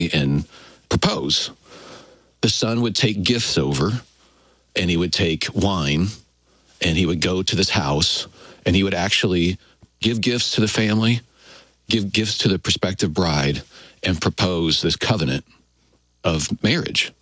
and propose. The son would take gifts over, and he would take wine, and he would go to this house, and he would actually give gifts to the family, give gifts to the prospective bride, and propose this covenant of marriage.